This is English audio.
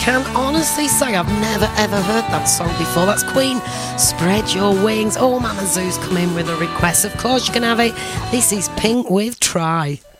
can honestly say I've never ever heard that song before. That's Queen, Spread Your Wings. Oh, Mama Zoo's come in with a request. Of course you can have it. This is Pink with Try.